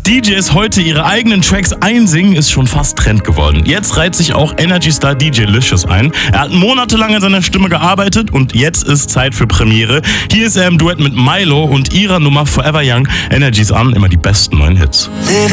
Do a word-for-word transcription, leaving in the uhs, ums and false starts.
D Js heute ihre eigenen Tracks einsingen, ist schon fast Trend geworden. Jetzt reiht sich auch Energy-Star D J Licious ein. Er hat monatelang an seiner Stimme gearbeitet und jetzt ist Zeit für Premiere. Hier ist er im Duett mit Milo und ihrer Nummer Forever Young. Energies an, immer die besten neuen Hits. Living